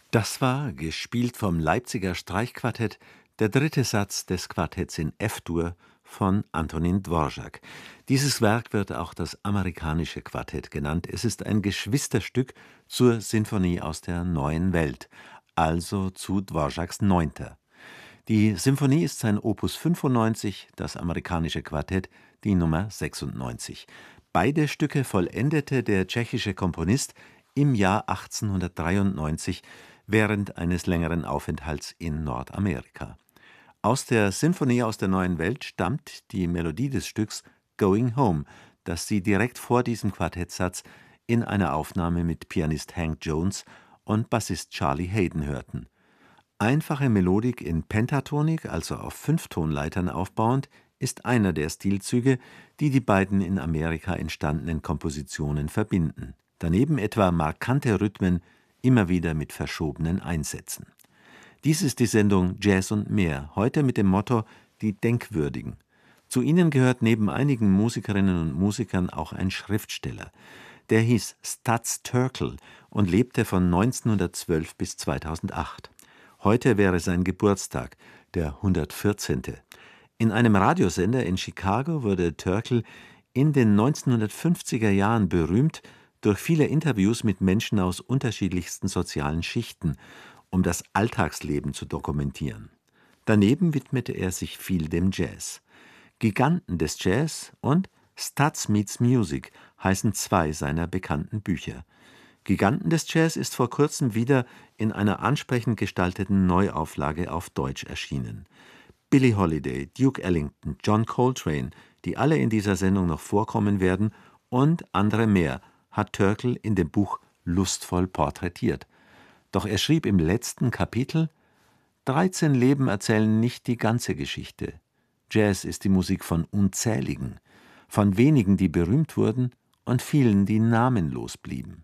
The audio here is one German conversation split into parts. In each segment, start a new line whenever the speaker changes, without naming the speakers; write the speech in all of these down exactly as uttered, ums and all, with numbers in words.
Das war, gespielt vom Leipziger Streichquartett, der dritte Satz des Quartetts in F-Dur von Antonín Dvořák. Dieses Werk wird auch das Amerikanische Quartett genannt. Es ist ein Geschwisterstück zur Sinfonie aus der Neuen Welt, also zu Dvořáks Neunter. Die Symphonie ist sein Opus fünfundneunzig, das Amerikanische Quartett die Nummer sechsundneunzig. Beide Stücke vollendete der tschechische Komponist im Jahr achtzehnhundertdreiundneunzig während eines längeren Aufenthalts in Nordamerika. Aus der Sinfonie aus der Neuen Welt stammt die Melodie des Stücks Going Home, das Sie direkt vor diesem Quartettsatz in einer Aufnahme mit Pianist Hank Jones und Bassist Charlie Haden hörten. Einfache Melodik in Pentatonik, also auf fünf Tonleitern aufbauend, ist einer der Stilzüge, die die beiden in Amerika entstandenen Kompositionen verbinden. Daneben etwa markante Rhythmen, immer wieder mit verschobenen Einsätzen. Dies ist die Sendung Jazz und mehr, heute mit dem Motto Die Denkwürdigen. Zu ihnen gehört neben einigen Musikerinnen und Musikern auch ein Schriftsteller. Der hieß Stas Terkel und lebte von neunzehnhundertzwölf bis zweitausendacht. Heute wäre sein Geburtstag, der hundertvierzehnte. In einem Radiosender in Chicago wurde Terkel in den neunzehnhundertfünfziger Jahren berühmt durch viele Interviews mit Menschen aus unterschiedlichsten sozialen Schichten, um das Alltagsleben zu dokumentieren. Daneben widmete er sich viel dem Jazz. Giganten des Jazz und Stas Meets Music heißen zwei seiner bekannten Bücher. Giganten des Jazz ist vor kurzem wieder in einer ansprechend gestalteten Neuauflage auf Deutsch erschienen. Billie Holiday, Duke Ellington, John Coltrane, die alle in dieser Sendung noch vorkommen werden, und andere mehr, hat Terkel in dem Buch lustvoll porträtiert. Doch er schrieb im letzten Kapitel: dreizehn Leben erzählen nicht die ganze Geschichte. Jazz ist die Musik von Unzähligen, von wenigen, die berühmt wurden, und vielen, die namenlos blieben.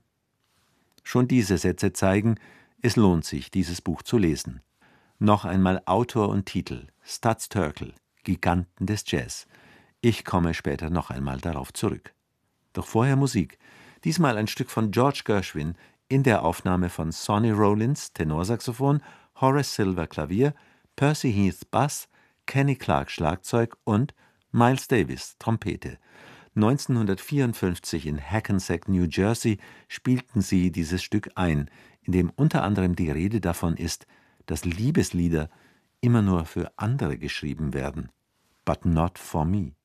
Schon diese Sätze zeigen, es lohnt sich, dieses Buch zu lesen. Noch einmal Autor und Titel: Stas Terkel, Giganten des Jazz. Ich komme später noch einmal darauf zurück. Doch vorher Musik. Diesmal ein Stück von George Gershwin in der Aufnahme von Sonny Rollins, Tenorsaxophon, Horace Silver, Klavier, Percy Heath, Bass, Kenny Clarke, Schlagzeug und Miles Davis, Trompete. neunzehnhundertvierundfünfzig in Hackensack, New Jersey, spielten sie dieses Stück ein, in dem unter anderem die Rede davon ist, dass Liebeslieder immer nur für andere geschrieben werden, but not for me.